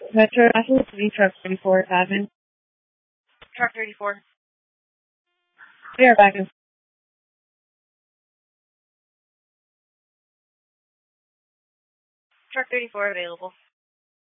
Metro National 3, Truck 34, Admin. Truck 34. We are back in. Truck 34 available.